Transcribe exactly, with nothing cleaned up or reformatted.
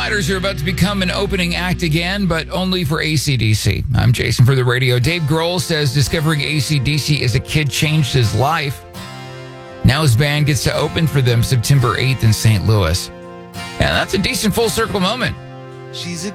Fighters are about to become an opening act again, but only for A C D C. I'm Jason for the radio. Dave Grohl says discovering A C D C as a kid changed his life. Now his band gets to open for them September eighth in Saint Louis. And that's a decent full circle moment. She's a